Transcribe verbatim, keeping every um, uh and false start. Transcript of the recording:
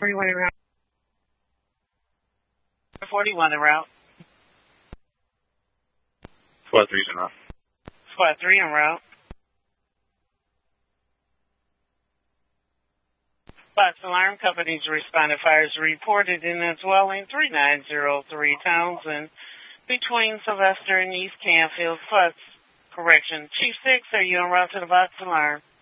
forty-one en route. forty-one en route. Squad three's en route. Squad three en route. Fox Alarm Company's responded fires reported in a dwelling three nine zero three Townsend between Sylvester and East Canfield. Fox, correction. Chief six, are you en route to the Fox Alarm?